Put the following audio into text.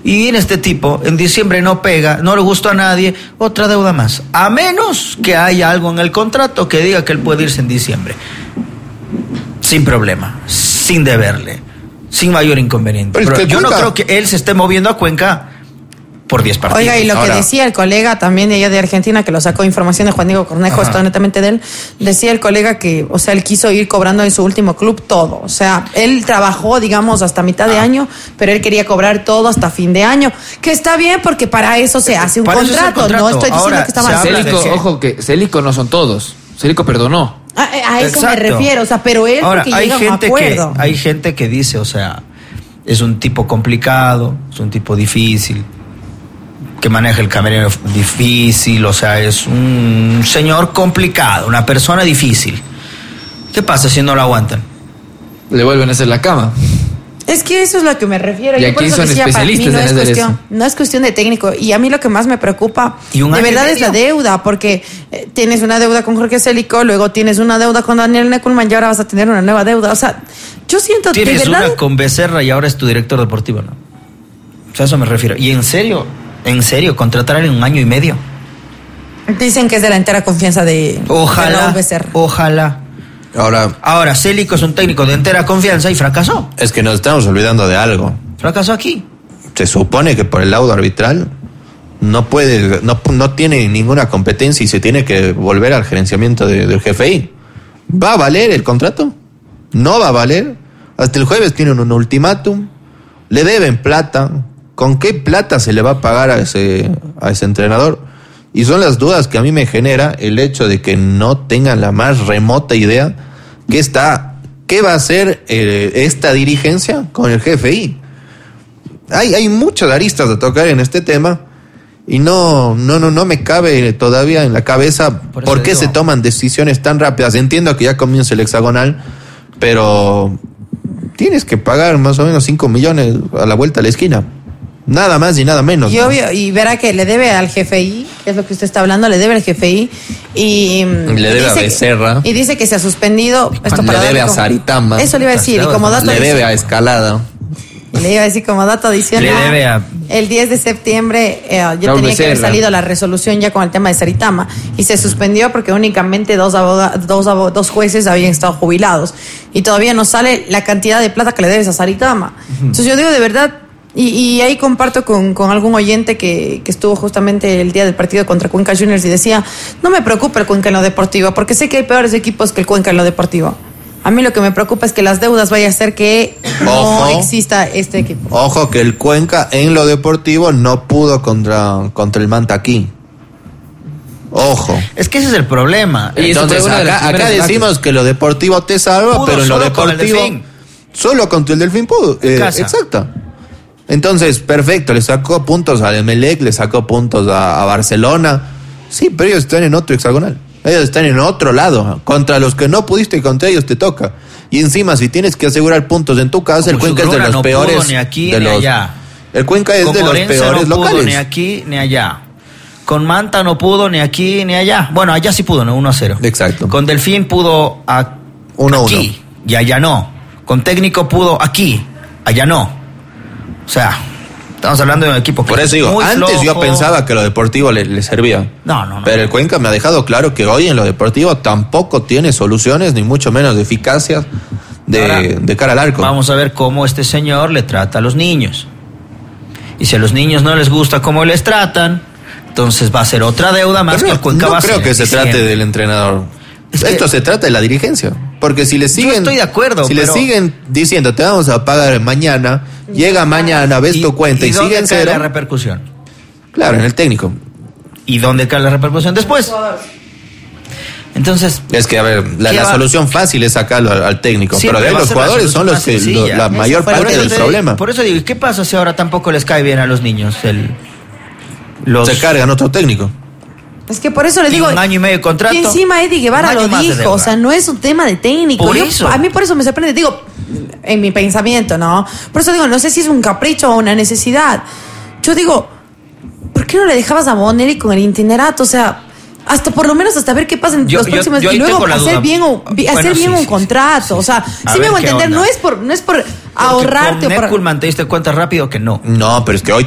Y viene este tipo, en diciembre no pega, no le gustó a nadie, otra deuda más. A menos que haya algo en el contrato que diga que él puede irse en diciembre. Sin problema, sin deberle, sin mayor inconveniente. Pero yo no creo que él se esté moviendo a Cuenca por 10 partidos. Oiga, y lo que decía el colega también de allá de Argentina, que lo sacó información de Juan Diego Cornejo, esto netamente de él, decía el colega que, o sea, él quiso ir cobrando en su último club todo. O sea, él trabajó, digamos, hasta mitad de año, pero él quería cobrar todo hasta fin de año, que está bien porque para eso se hace un contrato. No estoy diciendo que está mal. Ojo, que Célico no son todos. Célico perdonó. A eso me refiero, o sea, pero él ahora, porque llega a un acuerdo. Hay gente que dice, o sea, es un tipo complicado, es un tipo difícil, que maneja el camerino difícil, o sea, es un señor complicado, una persona difícil. ¿Qué pasa si no lo aguantan? Le vuelven a hacer la cama. Es que eso es lo que me refiero. Y yo aquí por eso son decía, especialistas para mí en hacer eso. No es cuestión de técnico. Y a mí lo que más me preocupa, de verdad, es la deuda. Porque tienes una deuda con Jorge Célico, luego tienes una deuda con Daniel Neckelman y ahora vas a tener una nueva deuda. O sea, yo siento que tienes de verdad... una con Becerra y ahora es tu director deportivo, ¿no? O sea, a eso me refiero. Y en serio, contratar en 1 año y medio. Dicen que es de la entera confianza de Raúl Becerra. Ojalá. Ahora, Célico es un técnico de entera confianza y fracasó. Es que nos estamos olvidando de algo. Fracasó aquí. Se supone que por el laudo arbitral no tiene ninguna competencia y se tiene que volver al gerenciamiento del GFI. ¿Va a valer el contrato? ¿No va a valer? Hasta el jueves tienen un ultimátum. Le deben plata. ¿Con qué plata se le va a pagar a ese entrenador? Y son las dudas que a mí me genera el hecho de que no tengan la más remota idea qué va a hacer esta dirigencia con el GFI. Hay muchas aristas a tocar en este tema y no me cabe todavía en la cabeza por qué se toman decisiones tan rápidas. Entiendo que ya comienza el hexagonal, pero tienes que pagar más o menos 5 millones a la vuelta a la esquina. Nada más y nada menos. Y obvio, y verá que le debe al GFI, que es lo que usted está hablando, le debe al GFI y le debe a Becerra. Y dice que se ha suspendido. Esto le debe a Saritama. Eso le iba a decir. Y como dato le debe a Escalada. Le iba a decir como dato adicional. Le debe a... El 10 de septiembre ya tenía que haber salido la resolución ya con el tema de Saritama y se suspendió porque únicamente dos jueces habían estado jubilados y todavía no sale la cantidad de plata que le debes a Saritama. Entonces yo digo de verdad. Y ahí comparto con algún oyente que estuvo justamente el día del partido contra Cuenca Juniors y decía, no me preocupa el Cuenca en lo deportivo, porque sé que hay peores equipos que el Cuenca en lo deportivo. A mí lo que me preocupa es que las deudas vaya a hacer que no exista este equipo. Ojo que el Cuenca en lo deportivo no pudo contra el Manta aquí. Ojo. Es que ese es el problema. Entonces acá decimos que lo deportivo te salva, pero en lo deportivo solo contra el Delfín pudo. Exacto. Entonces, perfecto, le sacó puntos al Emelec, le sacó puntos a Barcelona. Sí, pero ellos están en otro hexagonal. Ellos están en otro lado. Contra los que no pudiste y contra ellos te toca. Y encima, si tienes que asegurar puntos en tu casa, el Cuenca es de los peores. Pudo ni aquí ni allá. El Cuenca es de los peores locales. No pudo ni aquí ni allá. Con Manta no pudo ni aquí ni allá. Bueno, allá sí pudo, ¿no? 1-0. Exacto. Con Delfín pudo 1-1. Aquí y allá no. Con Técnico pudo aquí, allá no. O sea, estamos hablando de un equipo que por eso digo, antes flojo. Yo pensaba que lo deportivo le servía. No. Pero el Cuenca me ha dejado claro que hoy en lo deportivo tampoco tiene soluciones, ni mucho menos de eficacia de cara al arco. Vamos a ver cómo este señor le trata a los niños. Y si a los niños no les gusta cómo les tratan, entonces va a ser otra deuda más que el Cuenca va a hacer. No creo que se trate del entrenador. Esto se trata de la dirigencia. Porque si le siguen. Yo estoy de acuerdo. Si le siguen diciendo, te vamos a pagar mañana, llega mañana, ves tu cuenta y sigue en cero. ¿Y dónde cae la repercusión? Claro, en el técnico. ¿Y dónde cae la repercusión después? Entonces. Es que, a ver, la solución fácil es sacarlo al técnico. Sí, pero los jugadores son los que. La mayor parte del problema. Por eso digo, ¿qué pasa si ahora tampoco les cae bien a los niños? Se cargan otro técnico. Es que por eso le digo. 1 año y medio de contrato. Y encima Eddie Guevara lo dijo. O sea, no es un tema de técnico. A mí por eso me sorprende. Digo, en mi pensamiento, ¿no? Por eso digo, no sé si es un capricho o una necesidad. Yo digo, ¿por qué no le dejabas a Bonelli con el itinerato? O sea, hasta por lo menos hasta ver qué pasa en los próximos y luego hacer bien un contrato. Sí. O sea, sí me voy a entender. No es por ahorrarte. Con Neckelman te diste cuenta rápido que no. No, pero es que hoy